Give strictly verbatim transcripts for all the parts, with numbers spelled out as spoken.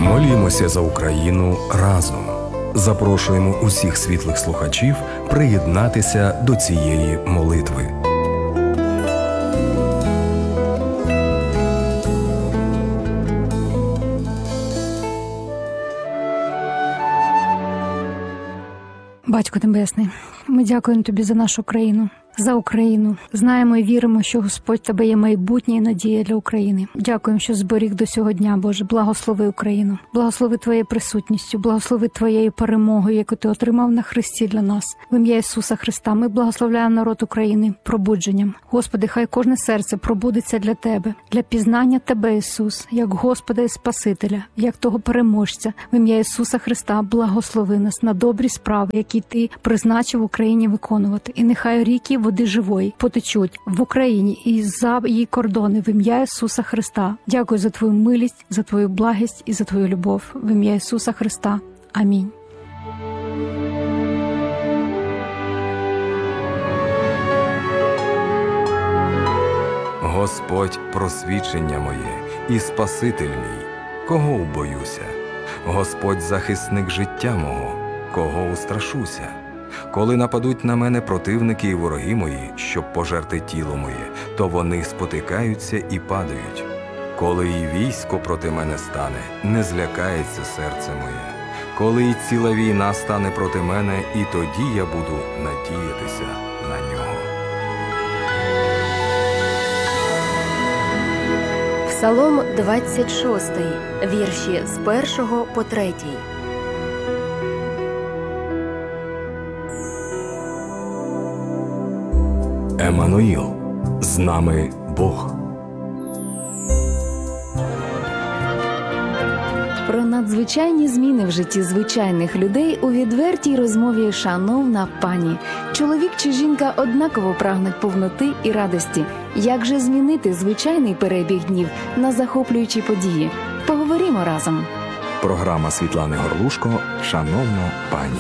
Молімося за Україну разом. Запрошуємо усіх світлих слухачів приєднатися до цієї молитви. Батько Небесний, ми дякуємо Тобі за нашу країну, за Україну. Знаємо і віримо, що Господь Тебе є майбутнє і надія для України. Дякуємо, що зберіг до цього дня, Боже. Благослови Україну. Благослови Твоєю присутністю, благослови Твоєю перемогою, яку Ти отримав на хресті для нас. В ім'я Ісуса Христа ми благословляємо народ України пробудженням. Господи, хай кожне серце пробудеться для Тебе, для пізнання Тебе, Ісус, як Господа і Спасителя, як того переможця. В ім'я Ісуса Христа благослови нас на добрі справи, які Ти призначив Україні виконувати. І нехай ріки води живої потечуть в Україні і за її кордони в ім'я Ісуса Христа. Дякую за Твою милість, за Твою благість і за Твою любов. В ім'я Ісуса Христа. Амінь. Господь – просвічення моє і Спаситель мій, кого убоюся? Господь – захисник життя мого, кого устрашуся? Коли нападуть на мене противники і вороги мої, щоб пожерти тіло моє, то вони спотикаються і падають. Коли і військо проти мене стане, не злякається серце моє. Коли і ціла війна стане проти мене, і тоді я буду надіятися на нього. Псалом двадцять шостий, вірші з першого по третій. Еммануїл, з нами Бог. Про надзвичайні зміни в житті звичайних людей у відвертій розмові «Шановна пані». Чоловік чи жінка однаково прагнуть повноти і радості. Як же змінити звичайний перебіг днів на захоплюючі події? Поговоримо разом. Програма Світлани Горлушко «Шановна пані».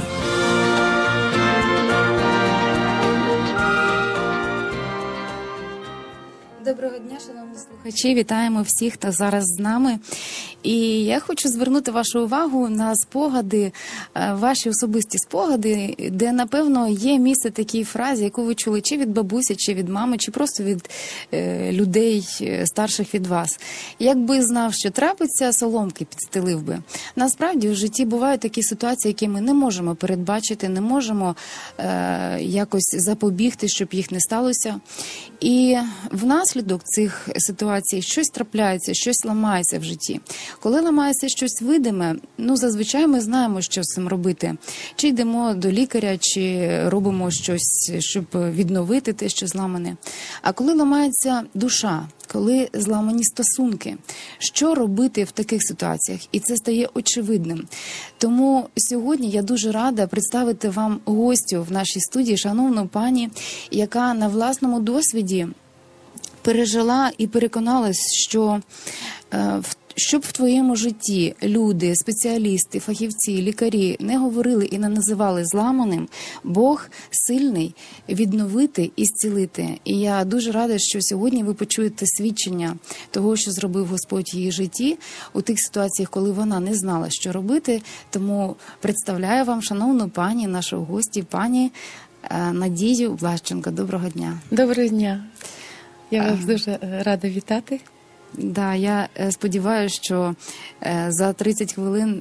Доброго дня, шановні слухачі, вітаємо всіх, хто зараз з нами. І я хочу звернути вашу увагу на спогади, ваші особисті спогади, де, напевно, є місце такій фразі, яку ви чули чи від бабусі, чи від мами, чи просто від е, людей старших від вас. Якби знав, що трапиться, соломки підстелив би. Насправді, в житті бувають такі ситуації, які ми не можемо передбачити, не можемо е, якось запобігти, щоб їх не сталося. І внаслідок цих ситуацій щось трапляється, щось ламається в житті. Коли ламається щось видиме, ну, зазвичай ми знаємо, що з цим робити. Чи йдемо до лікаря, чи робимо щось, щоб відновити те, що зламане. А коли ламається душа, коли зламані стосунки, що робити в таких ситуаціях? І це стає очевидним. Тому сьогодні я дуже рада представити вам гостю в нашій студії, шановну пані, яка на власному досвіді пережила і переконалась, що е, в щоб в твоєму житті люди, спеціалісти, фахівці, лікарі не говорили і не називали зламаним, Бог сильний відновити і зцілити. І я дуже рада, що сьогодні ви почуєте свідчення того, що зробив Господь в її житті у тих ситуаціях, коли вона не знала, що робити. Тому представляю вам, шановну пані, нашу гості, пані Надію Влащенко. Доброго дня. Доброго дня. Я вас а... дуже рада вітати. Да, я сподіваюся, що за тридцять хвилин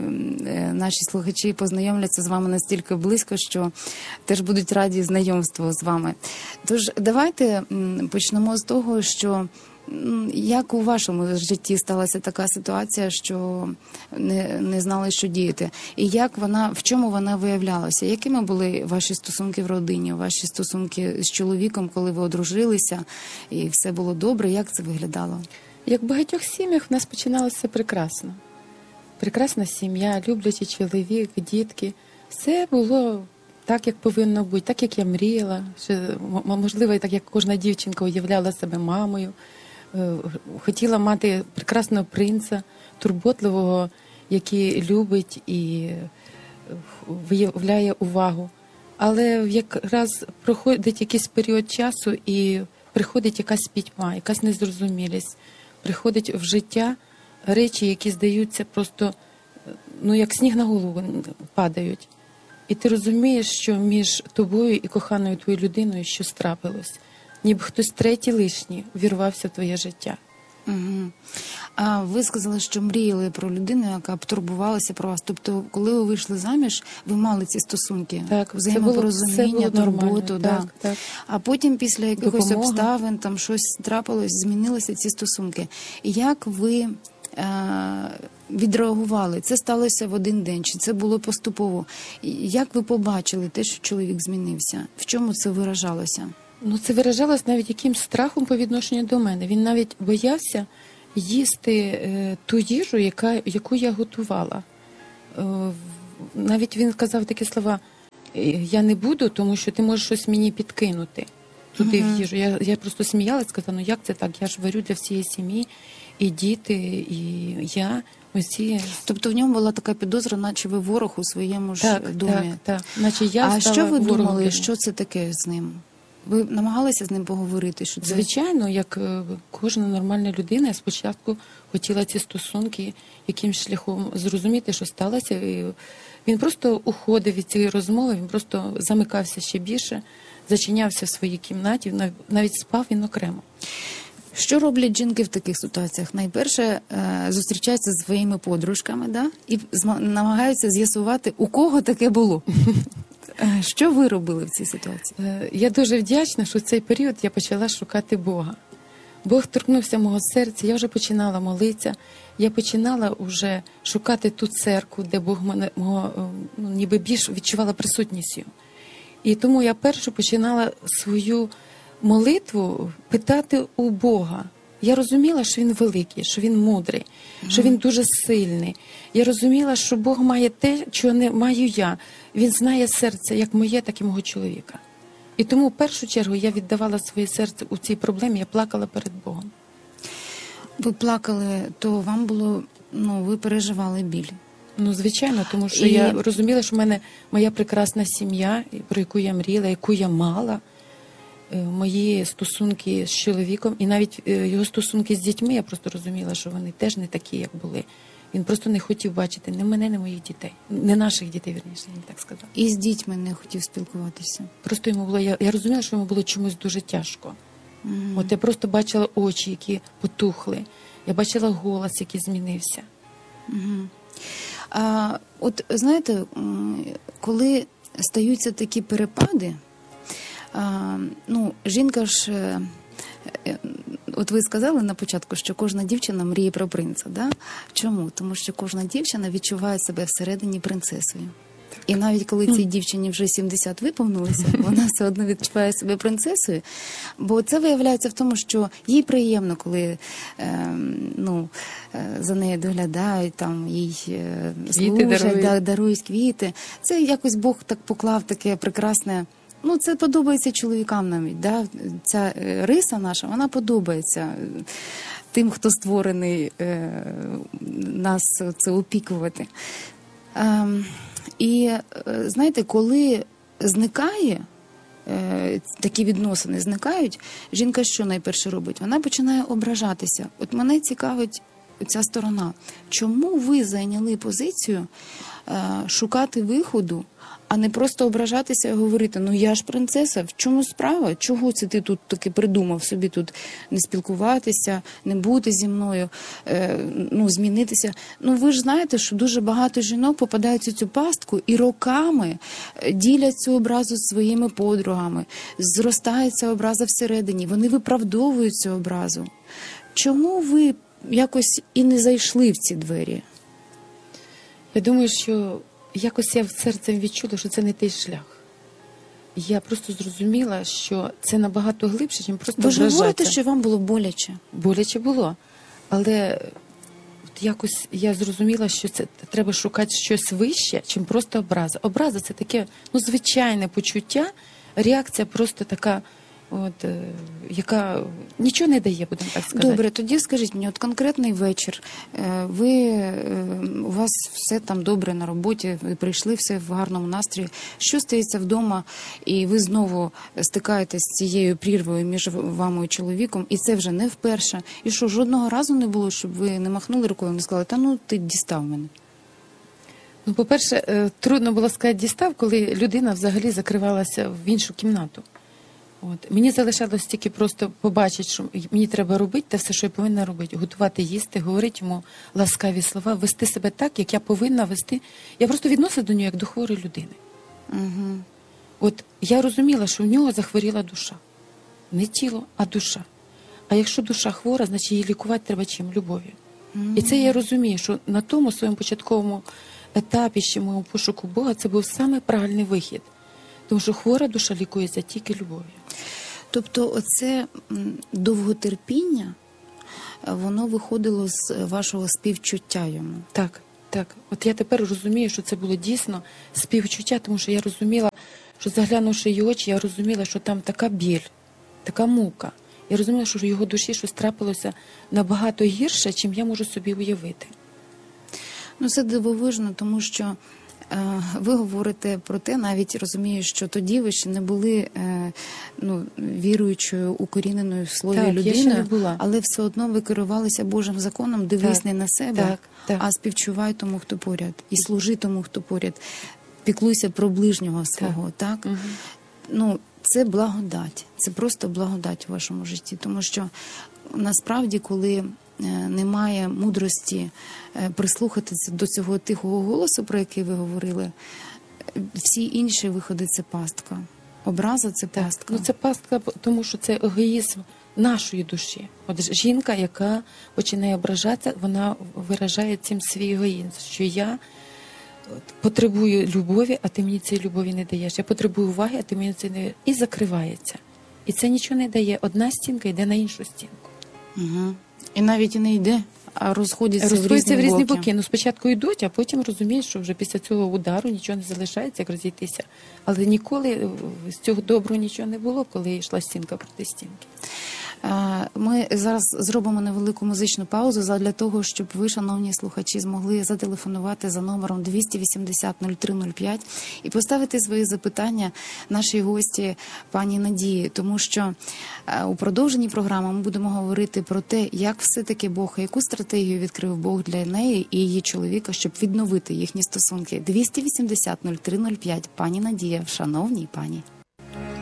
наші слухачі познайомляться з вами настільки близько, що теж будуть раді знайомству з вами. Тож давайте почнемо з того, що як у вашому житті сталася така ситуація, що не, не знали, що діяти? І як вона, в чому вона виявлялася? Якими були ваші стосунки в родині, ваші стосунки з чоловіком, коли ви одружилися, і все було добре? Як це виглядало? Як в багатьох сім'ях, в нас починалося прекрасно. Прекрасна сім'я, люблячий чоловік, дітки. Все було так, як повинно бути, так, як я мріяла. Можливо, так, як кожна дівчинка уявляла себе мамою. Хотіла мати прекрасного принца, турботливого, який любить і виявляє увагу. Але якраз проходить якийсь період часу і приходить якась пітьма, якась незрозумілість. Приходить в життя речі, які здаються просто, ну, як сніг на голову падають. І ти розумієш, що між тобою і коханою твоєю людиною щось трапилось. Ніби хтось третій лишній увірвався в твоє життя. Угу. А ви сказали, що мріяли про людину, яка б турбувалася про вас. Тобто, коли ви вийшли заміж, ви мали ці стосунки, Так, це взаємопорозуміння, було- це було нормально. турботу. Да. Так, так. А потім, після якихось Допомога. обставин, там щось трапилось, змінилися ці стосунки. Як ви е- відреагували? Це сталося в один день, чи це було поступово? І як ви побачили те, що чоловік змінився? В чому це виражалося? Ну, це виражалось навіть якимсь страхом по відношенню до мене. Він навіть боявся їсти е, ту їжу, яка, яку я готувала. Е, в- навіть він казав такі слова: «Е, я не буду, тому що ти можеш щось мені підкинути туди в їжу. Я, я просто сміялась, сказала, ну як це так? Я ж варю для всієї сім'ї, і діти, і я. Усі... Тобто в ньому була така підозра, наче ви ворог у своєму ж Так, домі. так, так. Наче я А стала що ви ворогом думали, для що це таке з ним? Ви намагалися з ним поговорити? Що це? Звичайно, як е, кожна нормальна людина, я спочатку хотіла ці стосунки якимсь шляхом зрозуміти, що сталося. І він просто уходив від цієї розмови, він просто замикався ще більше, зачинявся в своїй кімнаті, нав- навіть спав він окремо. Що роблять жінки в таких ситуаціях? Найперше, е, зустрічаються зі своїми подружками, да? І зма- намагаються з'ясувати, у кого таке було. Е, Що ви робили в цій ситуації? Е, Я дуже вдячна, що в цей період я почала шукати Бога. Бог торкнувся мого серця, я вже починала молитися, я починала вже шукати ту церкву, де Бог мене мого, е, ну, ніби більш відчувала присутність його. І тому я першу починала свою молитву питати у Бога. Я розуміла, що він великий, що він мудрий, що він дуже сильний. Я розуміла, що Бог має те, чого не маю я. Він знає серце як моє, так і мого чоловіка. І тому в першу чергу я віддавала своє серце у цій проблемі, я плакала перед Богом. Ви плакали, то вам було, ну, ви переживали біль. Ну, звичайно, тому що І- я розуміла, що в мене моя прекрасна сім'я, про яку я мріяла, яку я мала, е, мої стосунки з чоловіком, і навіть е, його стосунки з дітьми, я просто розуміла, що вони теж не такі, як були. Він просто не хотів бачити ні мене, ні моїх дітей. Не наших дітей, вірніше, я не так сказала. І з дітьми не хотів спілкуватися. Просто йому було, я, я розуміла, що йому було чомусь дуже тяжко. Мгм. От я просто бачила очі, які потухли. Я бачила голос, який змінився. Мгм. А, от знаєте, м, коли стаються такі перепади, а, ну, жінка ж, е, е, от ви сказали на початку, що кожна дівчина мріє про принца. Да? Чому? Тому що кожна дівчина відчуває себе всередині принцесою. І навіть коли цій дівчині вже сімдесят виповнилося, вона все одно відчуває себе принцесою. Бо це виявляється в тому, що їй приємно, коли е, ну, е, за нею доглядають, там, їй е, служать, дарують. да, дарують квіти. Це якось Бог так поклав таке прекрасне. Ну, це подобається чоловікам навіть. Да? Ця е, риса наша, вона подобається е, тим, хто створений е, нас це опікувати. Ем, І е, знаєте, коли зникає, е, такі відносини зникають, жінка що найперше робить? Вона починає ображатися. От мене цікавить ця сторона. Чому ви зайняли позицію е, шукати виходу, а не просто ображатися і говорити, ну я ж принцеса, в чому справа? Чого це ти тут таки придумав собі тут не спілкуватися, не бути зі мною, е, ну змінитися? Ну ви ж знаєте, що дуже багато жінок попадають у цю пастку і роками е, ділять цю образу з своїми подругами, зростає ця образа всередині, вони виправдовують цю образу. Чому ви якось і не зайшли в ці двері? Я думаю, що якось я серцем відчула, що це не той шлях. Я просто зрозуміла, що це набагато глибше, ніж просто Ви ж говорите, ображатися. що вам було боляче. Боляче було. Але от якось я зрозуміла, що це треба шукати щось вище, чим просто образа. Образа – це таке, ну, звичайне почуття, реакція просто така, от, е, яка нічого не дає, будемо так сказати. Добре, тоді скажіть мені, от конкретний вечір, е, ви, е, у вас все там добре на роботі, ви прийшли, все в гарному настрої. Що стається вдома, і ви знову стикаєтесь з цією прірвою між вами і чоловіком, і це вже не вперше. І що, жодного разу не було, щоб ви не махнули рукою, не сказали, та ну ти дістав мене? Ну, по-перше, е, трудно було сказати дістав, коли людина взагалі закривалася в іншу кімнату. От. Мені залишалось тільки просто побачити, що мені треба робити те все, що я повинна робити. Готувати, їсти, говорити йому ласкаві слова, вести себе так, як я повинна вести. Я просто відносила до нього як до хворої людини. Угу. От я розуміла, що в нього захворіла душа. Не тіло, а душа. А якщо душа хвора, значить її лікувати треба чим? Любов'ю. І це я розумію, що на тому своєму початковому етапі ще моєму пошуку Бога це був саме правильний вихід. Тому що хвора душа лікується тільки любов'ю. Тобто оце м, довготерпіння, е, воно виходило з вашого співчуття йому. Так, так. От я тепер розумію, що це було дійсно співчуття, тому що я розуміла, що заглянувши її очі, я розуміла, що там така біль, така мука. Я розуміла, що в його душі щось трапилося набагато гірше, чим я можу собі уявити. Ну, це дивовижно, тому що е, ви говорите про те, навіть розумію, що тоді ви ще не були е, ну, віруючою, укоріненою в слові Так, я людиною, ще не була. але все одно ви керувалися Божим законом, дивись Так, не на себе, так, так. а співчувай тому, хто поряд, і служи тому, хто поряд, піклуйся про ближнього свого, так? Мгм. Ну, це благодать, це просто благодать у вашому житті, тому що насправді, коли е, немає мудрості е, прислухатися до цього тихого голосу, про який ви говорили, е, всі інші виходи – це пастка. Образа – це пастка. Ну, це пастка, тому що це егоїзм нашої душі. От ж- жінка, яка починає ображатися, вона виражає цим свій егоїзм, що я от, потребую любові, а ти мені цієї любові не даєш. Я потребую уваги, а ти мені це не даєш. І закривається. І це нічого не дає. Одна стінка йде на іншу стінку. Угу. І навіть і не йде, а розходяться, Розходяться в різні, в різні боки. боки. Ну, спочатку йдуть, а потім розумієш, що вже після цього удару нічого не залишається, як розійтися. Але ніколи е, з цього доброго нічого не було, коли йшла стінка проти стінки. Е, Ми зараз зробимо невелику музичну паузу для того, щоб ви, шановні слухачі, змогли зателефонувати за номером двісті вісімдесят нуль три нуль п'ять і поставити свої запитання нашій гості пані Надії, тому що е, у продовженні програми ми будемо говорити про те, як все-таки Бог, яку стратегію відкрив Бог для неї і її чоловіка, щоб відновити їхні стосунки. двісті вісімдесят нуль три нуль п'ять. Пані Надія, шановній пані.